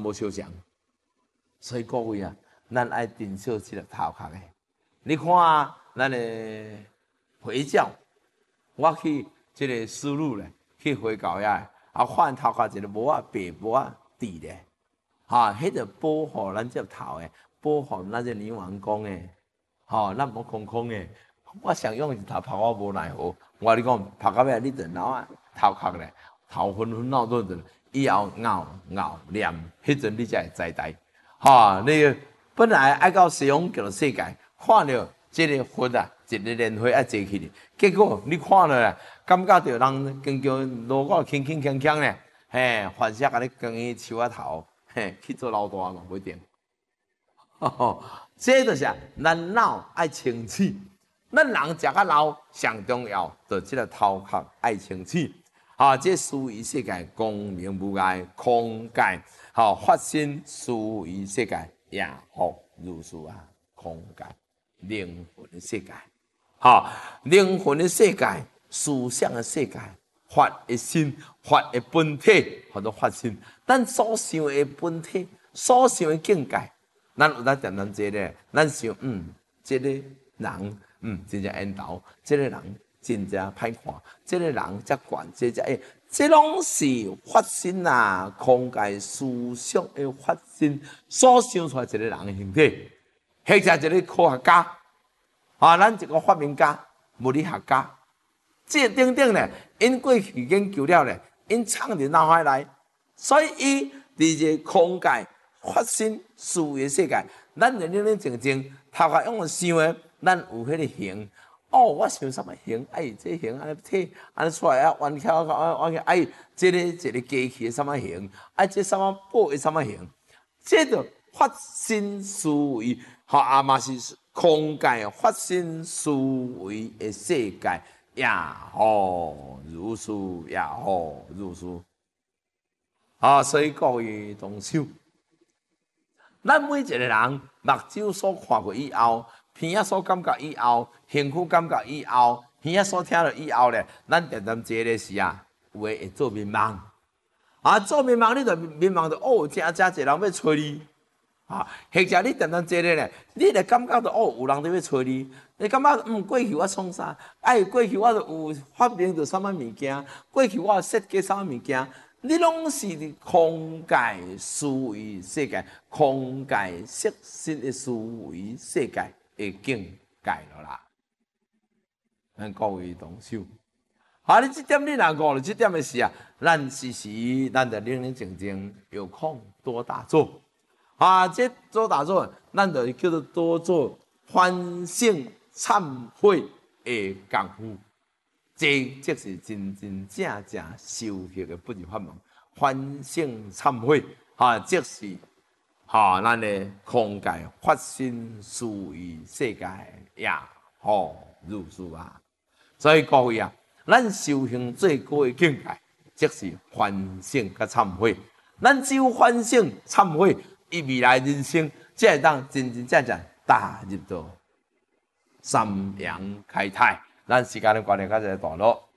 无相像。所以各位啊，咱爱珍惜这个头壳的。你看咱的回教，我去这个丝路咧，去回教遐，换头壳一个帽啊白帽啊戴咧，迄个保护咱这头的，保护咱这女王宫的，咱无空空的。我想用一头拍我无奈何，我你讲拍到尾你就闹啊头壳咧，头昏昏闹闹的，以后拗念，迄阵你才会知代。你本来爱到西方叫做世界，看到这个云啊，一个莲花爱坐起哩，结果你看了啦，感觉到人经过路过轻轻锵锵咧，反射甲你光伊树仔头，去做老大嘛不一定。这就是咱脑爱清醒，咱人食甲老上重要，就这个头壳爱清醒。这思维世界光明无碍，空界。发生思维世界也好如是啊，空界灵魂的世界，灵魂的世界，思想的世界，法的心，法的本体，或者发生。咱所想的本体，所想的境界，咱有咱点点这个，咱想，这个人，真正缘投，这个人真正歹看，这个人才悬，这拢是发生空界思想的发生所想出来一个人的形体，或者一个科学家，咱一个发明家、物理学家，这等等咧，因过去研究了咧，因藏伫脑海内，所以伊伫这空界发生思维的世界，咱冷冷静静，头壳用想的，咱有迄个形。我想什么形？这形安尼体安尼出来啊，弯翘这个一个机器什么形？这什么布的什么形？这就发生思维，嘛是空界发生思维的世界，也好如是，也好如是。所以各位同修，咱每一个人目睭所看过以后。鼻仔所感觉以后，身躯感觉以后，耳仔所听到以后咧，咱点点这个是有诶会做面盲，做面盲你就面盲着真侪人要找你，或者你点点这个咧，你就感觉到有人伫要找你，你感觉过去我创啥？过去我就有发明着什么物件，过去我设计什么物件，你拢是空界思维世界，空界色心的思维世界。的境界了啦，咱各位同修，你这点你若悟了这点的事啊，咱时时咱就冷冷静静，有空多打坐，这多打坐，咱就叫做多做反省忏悔的功夫，这即是真真正正修行的不二法门。反省忏悔，即是。咱的空界发生思维世界也好如是啊，所以各位啊，咱修行最高的境界，即是反省甲忏悔。咱只有反省忏悔，伊未来人生才会当真真正正踏入到三阳开泰。咱时间的关系，到这个段落。